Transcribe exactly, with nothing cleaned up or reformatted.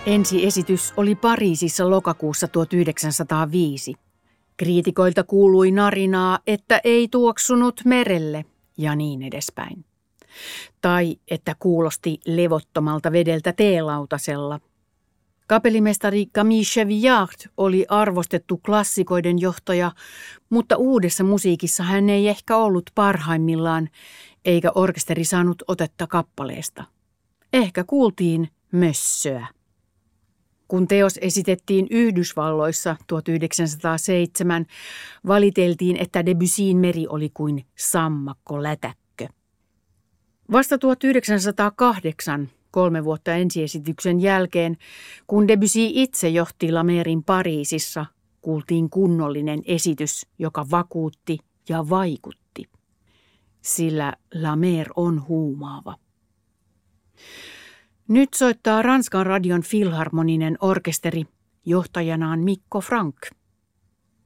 Ensiesitys oli Pariisissa lokakuussa tuhatyhdeksänsataaviisi. Kriitikoilta kuului narinaa, että ei tuoksunut merelle ja niin edespäin. Tai että kuulosti levottomalta vedeltä teelautasella. Kapellimestari Camille Chevillard oli arvostettu klassikoiden johtaja, mutta uudessa musiikissa hän ei ehkä ollut parhaimmillaan, eikä orkesteri saanut otetta kappaleesta. Ehkä kuultiin mössöä. Kun teos esitettiin Yhdysvalloissa tuhatyhdeksänsataaseitsemän, valiteltiin, että Debussyn meri oli kuin sammakkolätäkkö. Vasta tuhatyhdeksänsataakahdeksan, kolme vuotta ensiesityksen jälkeen, kun Debussy itse johti La Merin Pariisissa, kuultiin kunnollinen esitys, joka vakuutti ja vaikutti. Sillä La Mer on huumaava. Nyt soittaa Ranskan radion filharmoninen orkesteri, johtajanaan Mikko Franck.